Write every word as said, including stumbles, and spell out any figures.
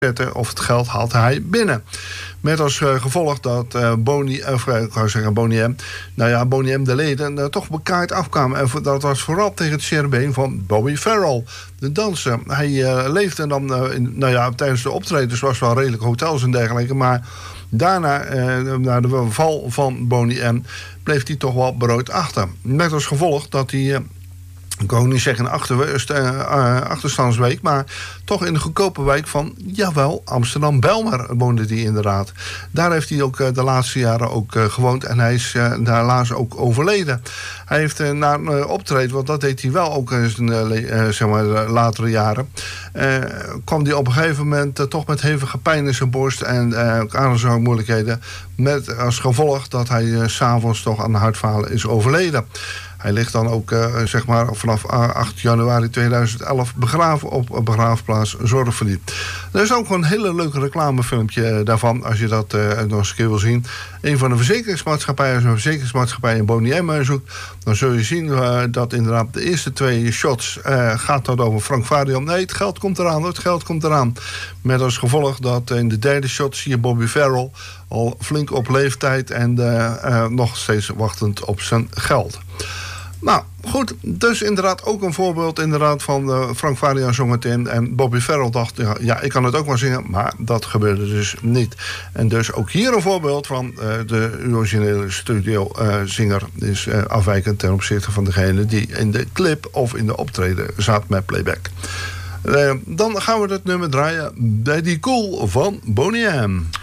zetten of het geld haalt hij binnen. Met als uh, gevolg dat uh, Boney, of, uh, ik wou zeggen Boney M, nou ja, Boney M de leden uh, toch bekaaid afkwamen. En dat was vooral tegen het cerebeen van Bobby Farrell, de danser. Hij uh, leefde dan, uh, in, nou ja, tijdens de optredens was wel redelijk hotels en dergelijke, maar daarna, uh, na de val van Boney M, bleef hij toch wel berooid achter. Met als gevolg dat hij, uh, ik wil niet zeggen een achter, uh, achterstandsweek, maar toch in de goedkope wijk van, jawel, Amsterdam-Bijlmer woonde hij inderdaad. Daar heeft hij ook uh, de laatste jaren ook uh, gewoond en hij is uh, daar helaas ook overleden. Hij heeft uh, na een uh, optreden, want dat deed hij wel ook in zijn uh, uh, zeg maar, uh, latere jaren, uh, kwam hij op een gegeven moment uh, toch met hevige pijn in zijn borst en uh, ademhalingsmoeilijkheden, met als gevolg dat hij uh, 's avonds toch aan de hartfalen is overleden. Hij ligt dan ook uh, zeg maar vanaf acht januari tweeduizend elf begraven op een begraafplaats Zorgverliep. Er is ook een hele leuke reclamefilmpje daarvan, als je dat uh, nog eens een keer wil zien. Een van de verzekeringsmaatschappijen, als een verzekeringsmaatschappij in Boney M zoekt, dan zul je zien uh, dat inderdaad de eerste twee shots uh, gaat dat over Frank Farian. Nee, het geld komt eraan, het geld komt eraan. Met als gevolg dat in de derde shot zie je Bobby Farrell al flink op leeftijd en uh, uh, nog steeds wachtend op zijn geld. Nou, goed, dus inderdaad ook een voorbeeld inderdaad van uh, Frank Farian zong het in en Bobby Farrell dacht, ja, ja, ik kan het ook wel zingen, maar dat gebeurde dus niet. En dus ook hier een voorbeeld van uh, de originele studiozinger uh, is uh, afwijkend ten opzichte van degene die in de clip of in de optreden zat met playback. Uh, dan gaan we het nummer draaien bij die Cool van Boney M.